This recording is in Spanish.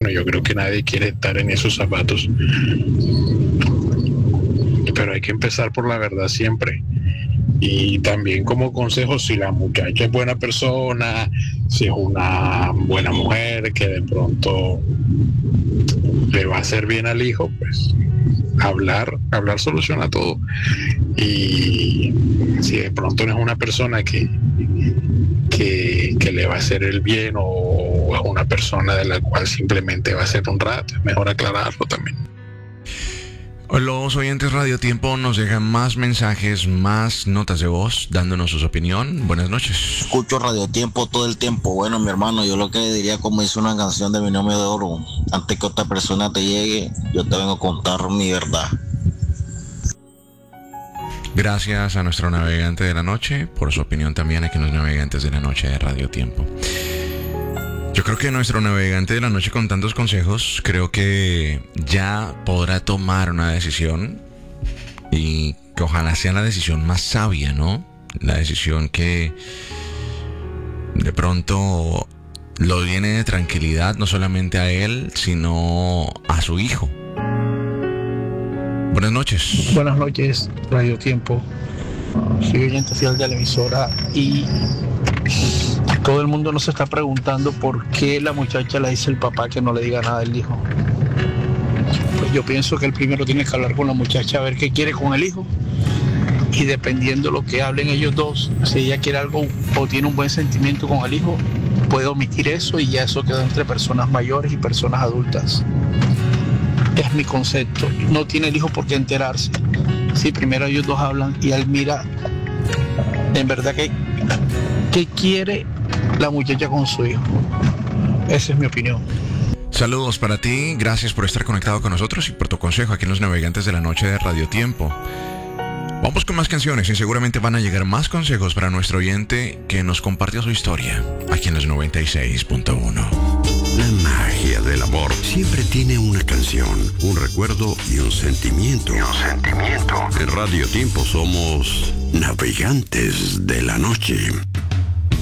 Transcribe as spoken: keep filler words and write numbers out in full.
bueno, yo creo que nadie quiere estar en esos zapatos. Pero hay que empezar por la verdad siempre. Y también como consejo, si la muchacha es buena persona, si es una buena mujer que de pronto le va a hacer bien al hijo, pues hablar, hablar soluciona todo. Y si de pronto no es una persona que, que, que le va a hacer el bien, o es una persona de la cual simplemente va a ser un rato, es mejor aclararlo también. Los oyentes Radio Tiempo nos dejan más mensajes, más notas de voz, dándonos su opinión. Buenas noches. Escucho Radio Tiempo todo el tiempo. Bueno, mi hermano, yo lo que le diría, como dice una canción de Binomio de Oro: antes que otra persona te llegue, yo te vengo a contar mi verdad. Gracias a nuestro navegante de la noche por su opinión también aquí en los navegantes de la noche de Radio Tiempo. Yo creo que nuestro navegante de la noche, con tantos consejos, creo que ya podrá tomar una decisión, y que ojalá sea la decisión más sabia, ¿no? La decisión que de pronto lo llene de tranquilidad, no solamente a él, sino a su hijo. Buenas noches. Buenas noches, Radio Tiempo. Soy oyente fiel de la emisora y todo el mundo nos está preguntando por qué la muchacha le dice al papá que no le diga nada del hijo. Pues yo pienso que él primero tiene que hablar con la muchacha a ver qué quiere con el hijo, y dependiendo de lo que hablen ellos dos, si ella quiere algo o tiene un buen sentimiento con el hijo, puede omitir eso, y ya eso queda entre personas mayores y personas adultas. Es mi concepto. No tiene el hijo por qué enterarse. Si primero ellos dos hablan y él mira en verdad que qué quiere la muchacha con su hijo. Esa es mi opinión. Saludos para ti, gracias por estar conectado con nosotros y por tu consejo aquí en los navegantes de la noche de Radio Tiempo. Vamos con más canciones y seguramente van a llegar más consejos para nuestro oyente que nos compartió su historia aquí en los noventa y seis punto uno. La magia del amor siempre tiene una canción, un recuerdo y un sentimiento. Y un sentimiento. En Radio Tiempo somos navegantes de la noche.